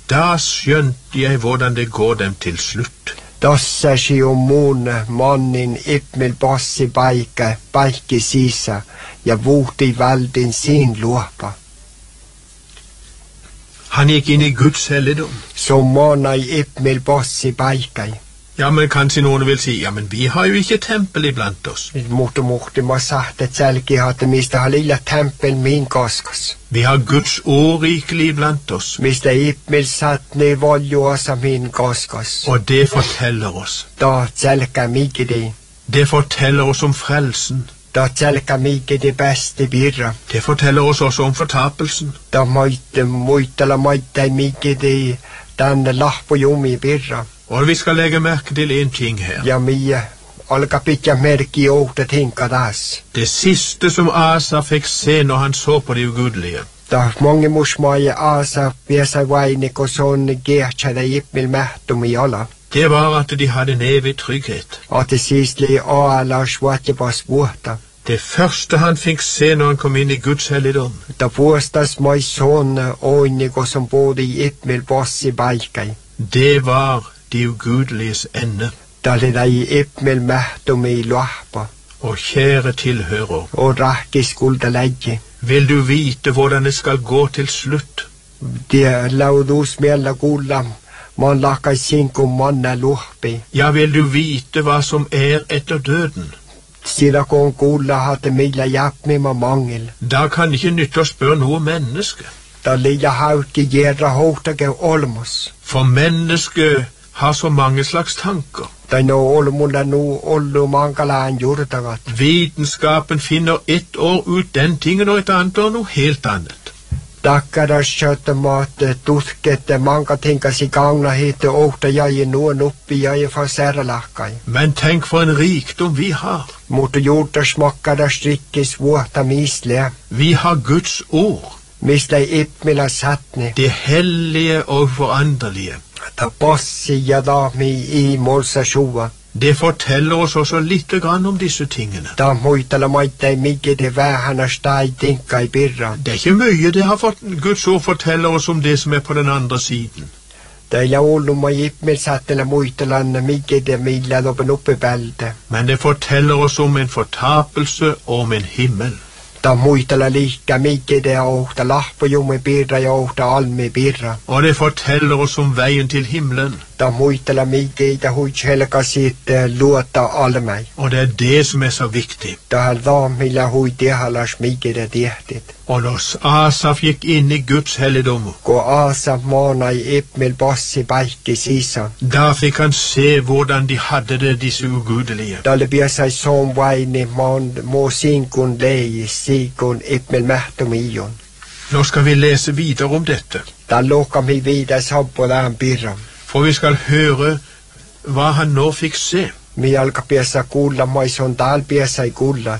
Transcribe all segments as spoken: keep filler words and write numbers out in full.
Da skjønte jeg hvordan det går dem til slutt. Tossa siummuun monnin ippmil bossi paikka, paikki sisä ja vuhti valdin sin luopa. Han gikk inn i Guds helligdom. Så månai ippmil bossi paikkai. Ja, men kanskje noen vil si, ja, men vi har jo ikke tempel iblant oss. Mutta muhti mä sagt, että sälki hatte mistä har lilla tempel min koskas. Vi har Guds ord rikelig iblant oss. Mistä ippmil satt ne voljuosa min koskas. Og det forteller oss. Da sälkä miki det. Det forteller oss om frelsen. Da sälkä miki det bäste birra. Det forteller oss også om fortapelsen. Da moite muitala moite miki det den lahpojumi birra. Og vi skal legge merke til en ting her. Ja mie alkaa pitää merkki outa tinka taas. Det siste som Asa fikk se når han så på det ugudelige. Da många musmaja Asa piesä vaini kun son gehtsada ippmil mähtumi ala. Det var at de hadde en evig trygghet. At det sisli aala svatjepas vuotta. Det første han fikk se når han kom inn i Guds helligdom. Da vuostas mai son oini kun som bodde i ippmil bossi paikai. Det var de ugudeliges ende. Da det ei ippmil mähtumi luahpa. Og kjære tilhører, og rakki skulda leggje. Vil du vite hvordan det skal gå til slutt? Det laudus miellä kuulla, man lakai sinkum manna luhpi. Ja, vil du vite hva som er etter døden? Sida kun kuulla hatte millä jäppmima mangel. Da kan ikke nytte å spørre noe menneske. Da lilla haukki gjerra hohtake olmos. For mennesket har så mange slags tanker. Da no olmulla nu ollu mankalaan jurtagat. Vitenskapen finner ett år ut den tingen og et annet år noe helt annet. Takkada skjøttemat tutkette manka tinkasi gangna hite ohta jäi nuon uppi jäi fa särlahkai. Men tenk for en rikdom vi har. Mutta juurta smakkada strikkis vuotta misle. Vi har Guds ord. Mistä ippmila satne. Det hellige og foranderlige. Ta bossi ja dami i molsa sjua. Det forteller oss også litt grann om disse tingene. Da muitala maita i migge det vähana stai tinka i birra. Det er ikke mye det har fått. Guds ord forteller oss om det som er på den andre siden. Da illa olluma ippmil sattela muitalanna migge det milla lopen uppe bälde. Men det forteller oss om en fortapelse og om en himmel. Da muitala lika migge det ohta lahpojumi birra ja ohta almi birra. Og det forteller oss om veien til himmelen. Da muitala migge ita huits helka sitt luota almei. Og det er det som er så viktig. Da har da milla hui tehalas migge det tehtit. Og når Asaf gikk inn i Guds helligdom, Ko Asaf måna i ippmil bossi paikki sisa. Da fikk han se hvordan de hadde det, disse ugudelige. Da le biasai som vaini mon mo sinkun lei sikun ippmil mähtumion. Nå skal vi lese videre om dette. Da lokam hi vidare sabbodan birram. For vi skal høre hva han nå fikk se. Mi alka piesa kuulla maison tal piesai kullat.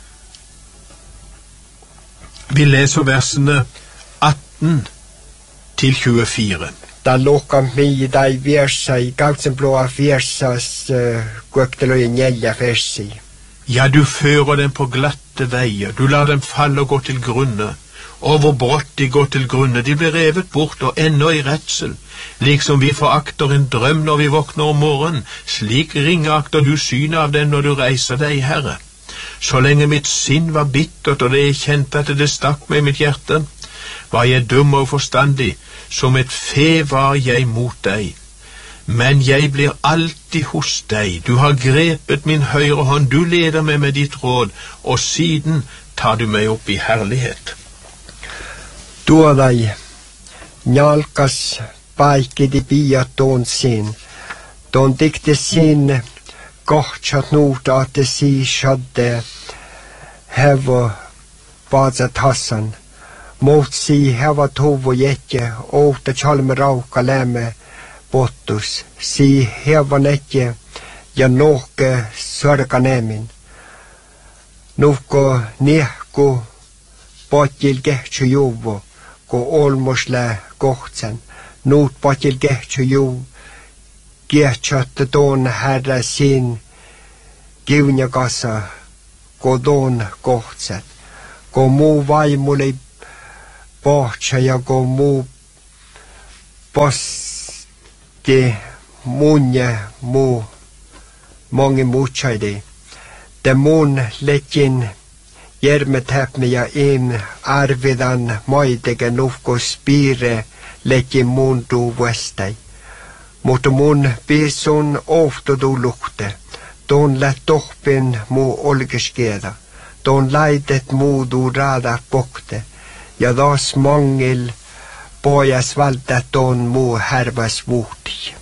Vi leser versene atten til tjuefire. Da lokam mi dai versai kautsenblåa versas uh, kuekteloje neljä versi. Ja, du fører dem på glatte veier, du lar dem falle og gå til grunne. Og hvor brått de går til grunne, de blir revet bort og ennå i redsel. Liksom vi forakter en drøm når vi våkner om morgenen, slik ringeakter du synet av den når du reiser deg, Herre. Så lenge mitt sinn var bittert, og det jeg kjente at det stakk meg i mitt hjerte, var jeg dum og forstandig, som et fe var jeg mot deg. Men jeg blir alltid hos deg, du har grepet min høyre hånd, du leder meg med ditt råd, og siden tar du meg opp i herlighet. Tuodai njalkas paikki di piattuun sin. Tuon tikti sin kohtsat nuuta, että si shadde hevo paatsat hassan. Muut si heva tuvu jetje, outa chalme rauka lämme pottus. Si heva netje ja nohke sörkanemin. Nuhko niehku potjil kehtsy juvo, ko olmusle kohtsen. Nuut potjil kehtsy juvo. Kiehtsatte tuon herra sin kivnjakassa, ko tuon kohtset. Ko muu vaimuli pohtsa ja ko muu Posti munje mu mange mutsaidi. Det mun lekin järmetäpme ja im arvidan maidege nufko spire lekin mun tuu vestai. Mutta mun pisun oftodu lukte. Tuon läht tohpin mu olgeskeeda. Tuon laitet muudu raada pokte. Ja taas mangil pojas valta tuon mu härvas vuhti.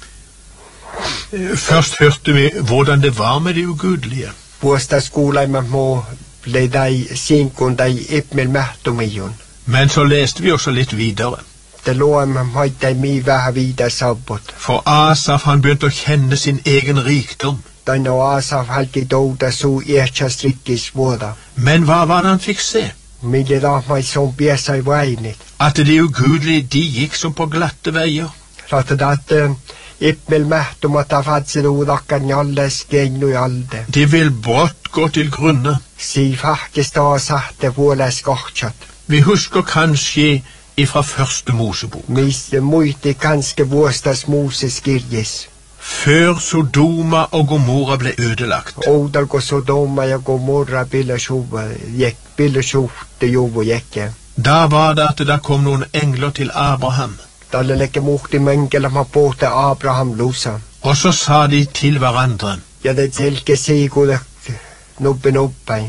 Først hørte vi hvordan det var med de ugudelige. Vuostas kuulaimme mu leidai sinkundai ipmil mähtumijun. Men så leste vi også litt videre. Det luomme maittai mi vähän vidar sabbot. For Asaf han begynte å kjenne sin egen rikdom. Taino Asaf halki douda suu iähtsas rikkis vuoda. Men hva var det han fikk se? Mille rahmai som piesai vainit. At de ugudelige, de gikk som på glatte veier. Rattad at uh, ipmil mähtumat afatsidu takkan jalles gennu jalde. De vil brått gå til grunne. Si fahkista sahte vuoles kohtsat. Vi husker kanskje ifra første Mosebok. Mis muiti kanske vuostas Moses kirjis. Før Sodoma og Gomorra ble ødelagt. Oudalko Sodoma ja Gomorra pillesuvte juvu jekke. Da var det at det kom noen engler til Abraham. Dalle lekke muhti mengela ma båte Abraham lusa. Og så sa de til hverandre. Ja det selke sigude nubbe nubbai.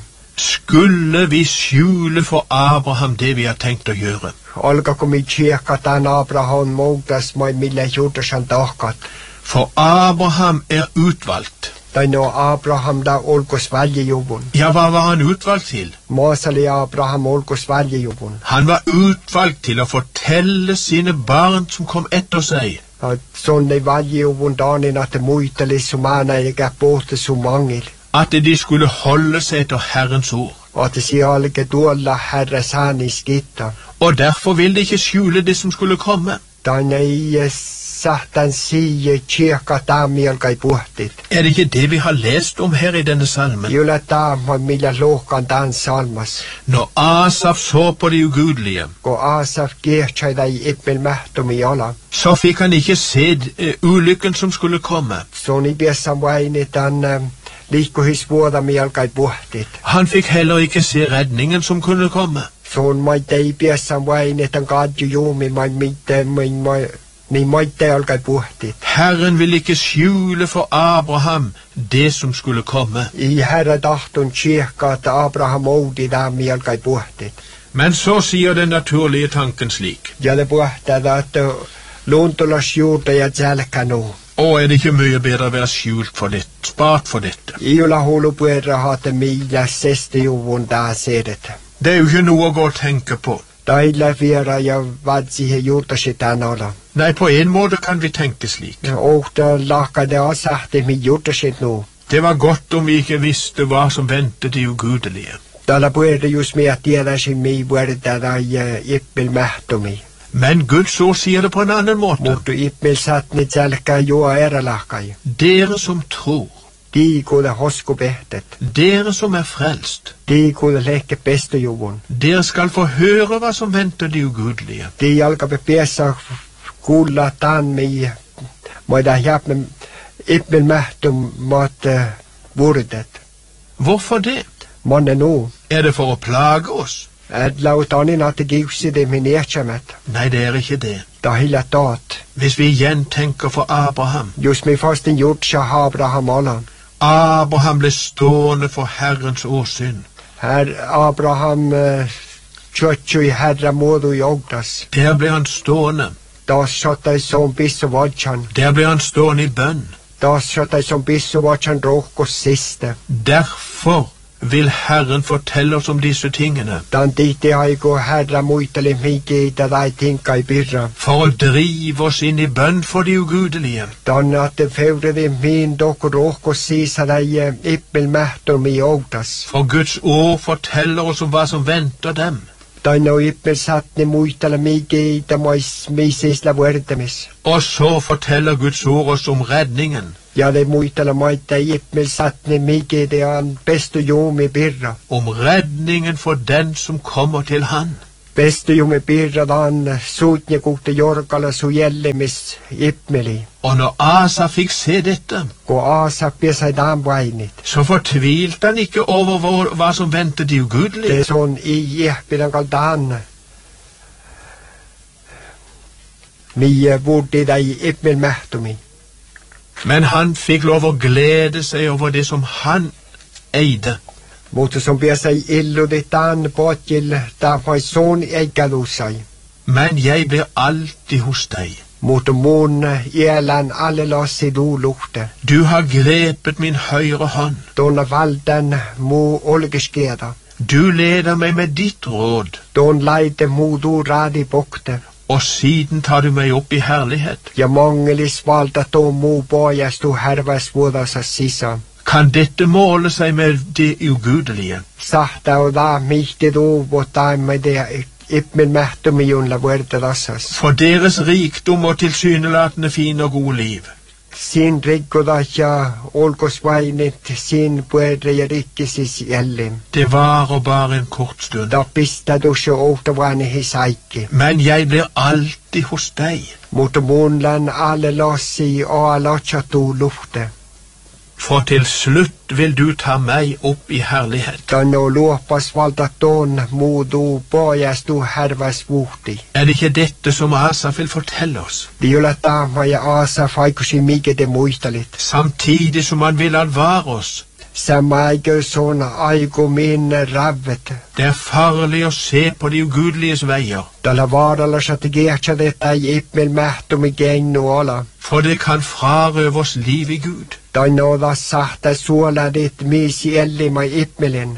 Skulle vi skjule for Abraham det vi har tenkt å gjøre? Olga kom i kirka tan Abraham mågdas mai mille jordasan tahkat. For Abraham er utvalgt. Taino Abraham da olkos väljejuvun. Ja, hva var han utvalgt til? Maasali Abraham olkos väljejuvun. Han var utvalgt til å fortelle sine barn som kom etter seg. Sånne väljejuvun danin at muitali sumana eikä pohte sumangil. At de skulle holde seg etter Herrens ord. Og at det sier alike tuolla herres hani skitta. Og derfor vil de ikke skjule det som skulle komme. Taina i sahtan sige kirka taamialkai puhtit. Er det ikke det vi har lest om her i denne salmen? Julla taama millä lohkan tan salmas. Når Asaf så på de ugudelige, Ko Asaf kirtsaida i ippel mähtumi ala. så fikk han ikke se uh, ulykken som skulle komme. Soni piessan vaini tan uh, liikkuhisvuodami alkai puhtit. Han fikk heller ikke se redningen som kunne komme. Son maitei piessan vaini tan kaadju juumi mai mitte min mai niin maitte alkai puhtit. Herren vil ikke skjule for Abraham det som skulle komme. I herra tahtun kirka at Abraham oudi dami alkai puhtit. Men så sier den naturlige tanken slik. Ja det puhtat at luontolas juurta ja tjälkänu. Å, er det ikke mye bedre å være skjult for dette, spart for dette? Iula hulupuerra hate millä sestijuvun daa sedet. Det er jo ikke noe å gå og tenke på. Tailla viera ja vadsihe juurtasi tän ala. Nei, på en måte kan vi tenke slik. Ja ohta lahkade asahti mi juurtasit nu. Det var godt om vi ikke visste hva som ventet de ugudelige. Täällä puerra just mia tiedäsi mi vuorta tai ippil mähtumi. Men Guds ord sier det på en annen måte. Mutta ippil satni tjälkä juo erälahkai. Dere som tror, Tiikulle hosku pehtet. dere som er frelst, Tiikulle lehke pestujuvun. dere skal få høre hva som venter de ugudelige. Tii alkape piessa kuulla taan mi moida hjapme ippil mähtum mat vurdet. Hvorfor det? Monne nu. Er det for å plage oss? Ed lautanin at giuside min ehtsamet. Nei, det er ikke det. Da hilla taat. Hvis vi igjen tenker for Abraham. Just mi fasten gjortsa Abraham alan. Abraham ble stående for Herrens åsyn. Her Abraham uh, tjøtju i herra modu i ogdas. Der ble han stående. Da satt ei som bisso vadjan. Der ble han stående i bønn. Da satt ei som bisso vadjan råkos siste. Derfor vil Herren fortelle oss om disse tingene. Dan diti haigo herra muitali miki ita dai tinka i birra. For å drive oss inn i bønn for de ugudelige. Dan at det feurede min doko råkos sisa dai ippil mähtum i ogdas. For Guds ord forteller oss om hva som venter dem. Dan no ippil satni muitala miki ita mais misisla vuertemis. Og så forteller Guds ord oss om redningen. Ja det muitala maita ippil satni miki det an bestu jumi birra. Om redningen for den som kommer til han. Beste jo med birradan suutne kuhte jorkala su jellemis ipmeli. Og når Asa fikk se dette, Ko Asa pesai dan vainit. så fortvilte han ikke over hva, hva som ventet de Det ugudelige. er sånn i jehpidan kaldan. Mie vurdi dei ipmel mehtumi. Men han fikk lov å glede seg over det som han eide. Mutta som pesai illu ditan potjil ta fai son eigalusai. Men jeg blir alltid hos deg. Mutta mun ielan alle lassi du lukte. Du har grepet min høyre hånd. Donna valden mu olgeskeda. Du leder meg med ditt råd, Don leide mu du radi bokte. og siden tar du meg opp i herlighet. Ja mangelis valda to mu bojas du hervas vuodasa sisa. Kan dette måle seg med det ugudelige? Sahta o da mihti du votaimme det ipmel mehtumi junla vuerdadassas. For deres rikdom og tilsynelatende fine og gode liv. Sin riggodaja olkosvainit sin puedre ja rikkisis jellim. Det varer bare en kort stund. Da pista du så åtavani hisaikki. Men jeg blir alltid hos deg. Mutta munlan alle lassi og alatja du lufte. For til slutt vil du ta meg opp i herlighet. Tanno luopas valda ton mu du bojas du hervas vuhti. Er det ikke dette som Asaf vil fortelle oss? Viola tama ja asa faikusi mike de muistalit. Samtidig som han vil advare oss. Sama eikö sona aiku minne ravvet. Det er farlig å se på de ugudeliges veier, Tällä vaaralla saati gehtsä detta ei ipmel mähtumi gennu ala. for det kan frarøve oss liv i Gud. Tanno da sahta suola dit misi ellima ipmelen.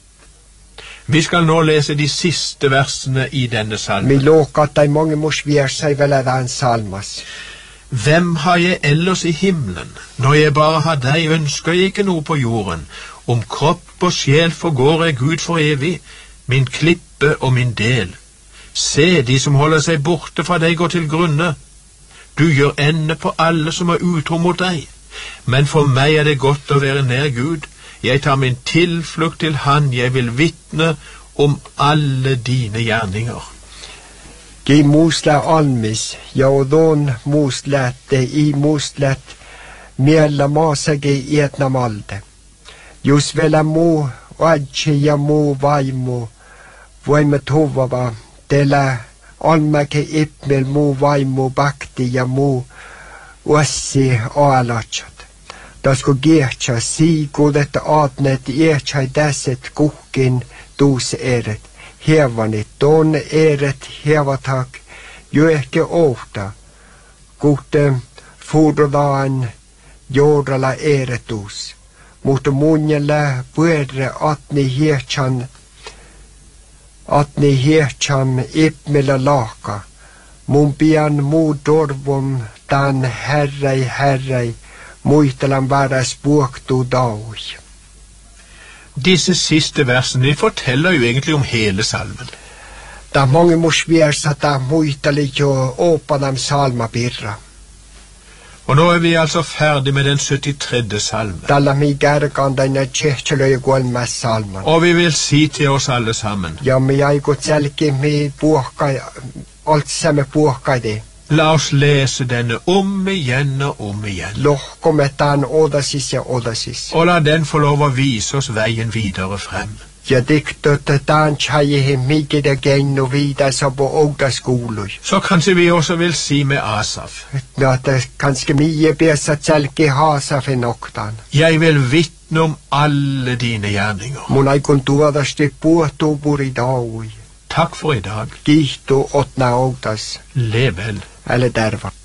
Vi skal nå lese de siste versene i denne salmen. Mi luokattai mange mus viersai velädään salmas. Hvem har jeg ellers i himmelen? Når jeg bare har deg, ønsker jeg ikke noe på jorden. Om kropp og sjel forgår jeg Gud for evig, min klippe og min del. Se, de som holder seg borte fra deg går til grunne. Du gjør ende på alle som er utro mot deg. Men for meg er det godt å være nær Gud. Jeg tar min tilflukt til Han, jeg vil vitne om alle dine gjerninger. Ki muusla almis, ja odon muuslätte i muuslat miellä maasagi ietnamalde. Jus vielä muu adji ja muu vaimu voimme tuvava teillä almäke ipmel muu vaimu bakti ja muu uassi aalatsat. Tasko giehtsä siikuudet aatnet ietsä tässet kuhkin tuus eret. Hevanit ton eret hevatak jo ehkä ohta, kuhte fudodaan joodala eretus. Mutta munjalla puedre atni hiehtsan, atni hiehtsan ipmellä laaka. Mun pian muu dorvom tan herrei herrei, muistelan varas puoktu daui. Disse siste versene de forteller jo egentlig om hele salmen. Da mange musviersa da muisteli jo åpanam salmapirra. Og nå er vi altså ferdig med den syttitredje salmen. Tällä mi kärkantaina tsehtselöjä kolmas salman. Og vi vil si til oss alle sammen, Ja mi aikut selki mi puhkai, alt samme puhkaide. la oss lese denne om igjen og om igjen. Lohkometaan odasis ja odasis. Og la den få lov å vise oss veien videre frem. Ja diktotetaan tjaihe mikide gennu viidas opo oudas kuului. Så kanskje vi også vil si med Asaf, Ja te kanske mie piessä selki haasafin oktaan. jeg vil vitne om alle dine gjerninger. Mun aikun tuodasti puhtuu puri daui. Takk for i dag. Kiihtu otna oudas. Lev vel. Eller terva.